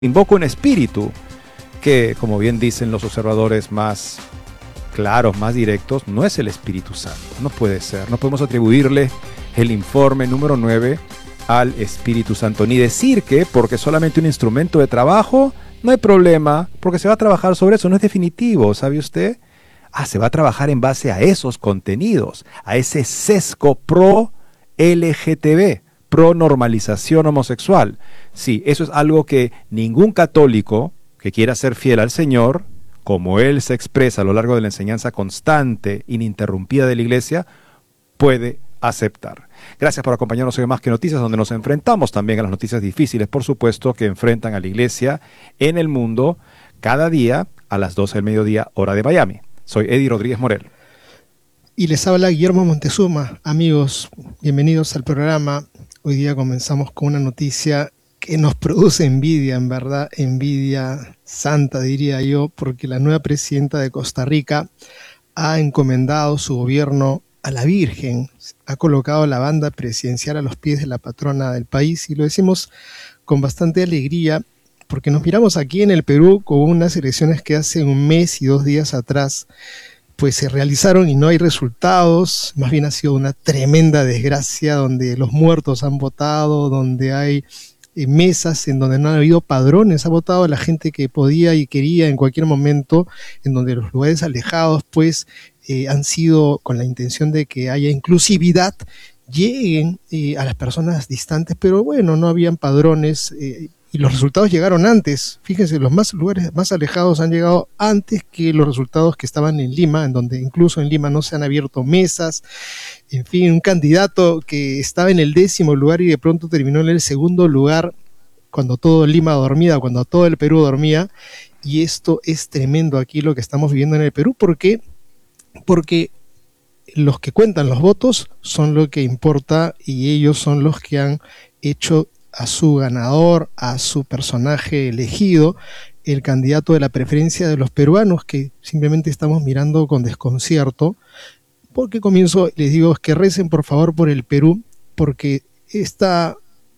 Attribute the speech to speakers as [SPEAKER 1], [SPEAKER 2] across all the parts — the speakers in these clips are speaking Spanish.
[SPEAKER 1] invoca un espíritu que, como bien dicen los observadores más claros, más directos, no es el Espíritu Santo. No puede ser. No podemos atribuirle el informe número 9 al Espíritu Santo. Ni decir que porque solamente un instrumento de trabajo, no hay problema, porque se va a trabajar sobre eso. No es definitivo, ¿sabe usted? Se va a trabajar en base a esos contenidos, a ese sesgo pro-LGTB, pro-normalización homosexual. Sí, eso es algo que ningún católico que quiera ser fiel al Señor, como Él se expresa a lo largo de la enseñanza constante, ininterrumpida de la Iglesia, puede aceptar. Gracias por acompañarnos hoy en Más que Noticias, donde nos enfrentamos también a las noticias difíciles, por supuesto, que enfrentan a la Iglesia en el mundo cada día a las 12 del mediodía, hora de Miami. Soy Eddie Rodríguez Morel.
[SPEAKER 2] Y les habla Guillermo Montezuma. Amigos, bienvenidos al programa. Hoy día comenzamos con una noticia que nos produce envidia, en verdad, envidia santa, diría yo, porque la nueva presidenta de Costa Rica ha encomendado su gobierno a la Virgen, ha colocado la banda presidencial a los pies de la patrona del país, y lo decimos con bastante alegría, porque nos miramos aquí en el Perú con unas elecciones que hace un mes y 2 días atrás pues se realizaron y no hay resultados. Más bien ha sido una tremenda desgracia donde los muertos han votado, donde hay mesas en donde no ha habido padrones, ha votado a la gente que podía y quería en cualquier momento, en donde los lugares alejados pues han sido con la intención de que haya inclusividad, lleguen a las personas distantes, pero bueno, no habían padrones y los resultados llegaron antes. Fíjense, los lugares más alejados han llegado antes que los resultados que estaban en Lima, en donde incluso en Lima no se han abierto mesas. En fin, un candidato que estaba en el 10º lugar y de pronto terminó en el 2º lugar cuando todo Lima dormía, cuando todo el Perú dormía. Y esto es tremendo aquí lo que estamos viviendo en el Perú. ¿Por qué? Porque los que cuentan los votos son lo que importa y ellos son los que han hecho a su ganador, a su personaje elegido, el candidato de la preferencia de los peruanos, que simplemente estamos mirando con desconcierto. Porque comienzo, les digo, que recen por favor por el Perú, porque está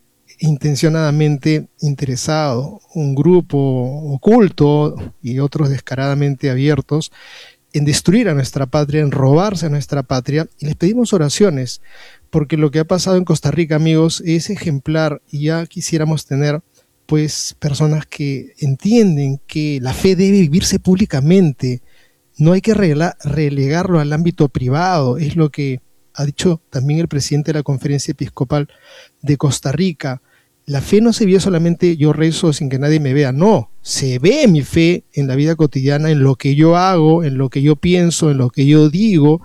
[SPEAKER 2] intencionadamente interesado un grupo oculto y otros descaradamente abiertos en destruir a nuestra patria, en robarse a nuestra patria, y les pedimos oraciones, porque lo que ha pasado en Costa Rica, amigos, es ejemplar, y ya quisiéramos tener pues personas que entienden que la fe debe vivirse públicamente, no hay que relegarlo al ámbito privado. Es lo que ha dicho también el presidente de la Conferencia Episcopal de Costa Rica. La fe no se vio solamente yo rezo sin que nadie me vea, no, se ve mi fe en la vida cotidiana, en lo que yo hago, en lo que yo pienso, en lo que yo digo,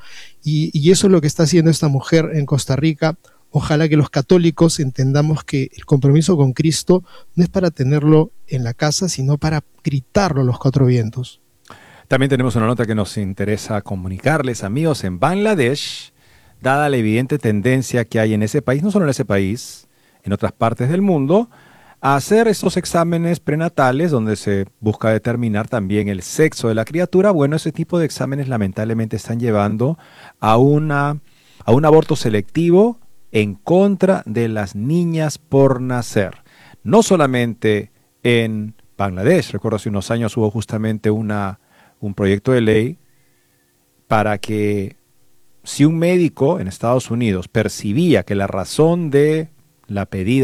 [SPEAKER 2] y eso es lo que está haciendo esta mujer en Costa Rica. Ojalá que los católicos entendamos que el compromiso con Cristo no es para tenerlo en la casa, sino para gritarlo a los 4 vientos.
[SPEAKER 1] También tenemos una nota que nos interesa comunicarles, amigos. En Bangladesh, dada la evidente tendencia que hay en ese país, no solo en ese país, en otras partes del mundo, a hacer estos exámenes prenatales donde se busca determinar también el sexo de la criatura. Bueno, ese tipo de exámenes lamentablemente están llevando a un aborto selectivo en contra de las niñas por nacer. No solamente en Bangladesh, recuerdo hace unos años hubo justamente un proyecto de ley para que si un médico en Estados Unidos percibía que la razón de la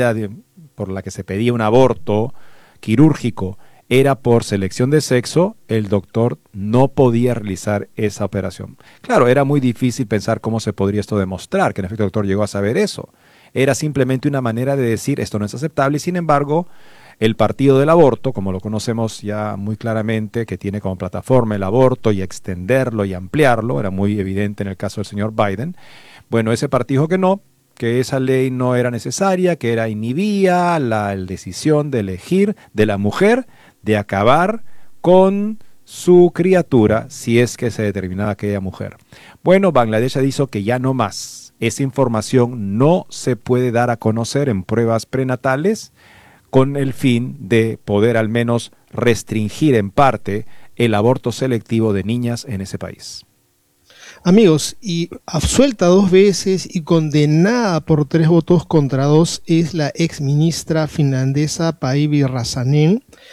[SPEAKER 1] por la que se pedía un aborto quirúrgico era por selección de sexo, el doctor no podía realizar esa operación. Claro, era muy difícil pensar cómo se podría esto demostrar, que en efecto el doctor llegó a saber eso. Era simplemente una manera de decir esto no es aceptable, y sin embargo, el partido del aborto, como lo conocemos ya muy claramente, que tiene como plataforma el aborto y extenderlo y ampliarlo, era muy evidente en el caso del señor Biden. Bueno, ese partido dijo que no, que esa ley no era necesaria, que inhibía la decisión de elegir de la mujer de acabar con su criatura si es que se determinaba aquella mujer. Bueno, Bangladesh dijo que ya no más. Esa información no se puede dar a conocer en pruebas prenatales con el fin de poder al menos restringir en parte el aborto selectivo de niñas en ese país.
[SPEAKER 2] Amigos, y absuelta 2 veces y condenada por 3 votos contra 2 es la ex ministra finlandesa Päivi Räsänen,